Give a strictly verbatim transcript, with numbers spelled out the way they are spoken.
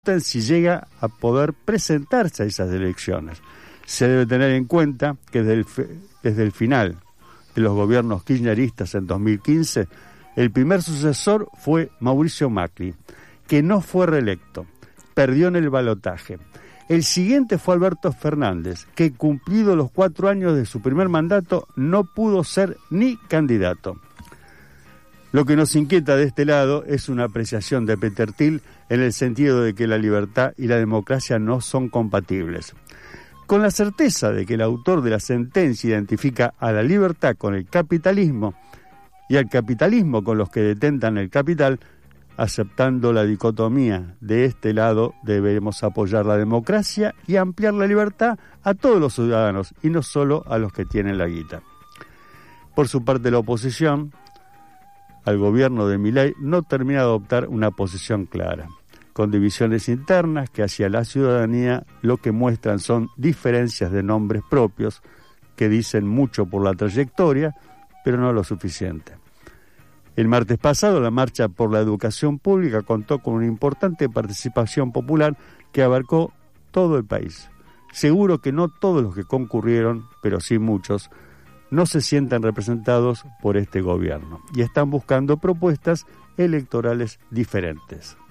si llega a poder presentarse a esas elecciones. Se debe tener en cuenta que desde el, desde el final de los gobiernos kirchneristas en dos mil quince, el primer sucesor fue Mauricio Macri, que no fue reelecto, perdió en el balotaje. El siguiente fue Alberto Fernández, que cumplido los cuatro años de su primer mandato no pudo ser ni candidato. Lo que nos inquieta de este lado es una apreciación de Peter Thiel en el sentido de que la libertad y la democracia no son compatibles. Con la certeza de que el autor de la sentencia identifica a la libertad con el capitalismo y al capitalismo con los que detentan el capital, aceptando la dicotomía de este lado, debemos apoyar la democracia y ampliar la libertad a todos los ciudadanos y no solo a los que tienen la guita. Por su parte, la oposición al gobierno de Milei no termina de adoptar una posición clara, con divisiones internas que hacia la ciudadanía lo que muestran son diferencias de nombres propios que dicen mucho por la trayectoria, pero no lo suficiente. El martes pasado, la Marcha por la Educación Pública contó con una importante participación popular que abarcó todo el país. Seguro que no todos los que concurrieron, pero sí muchos, no se sientan representados por este gobierno y están buscando propuestas electorales diferentes.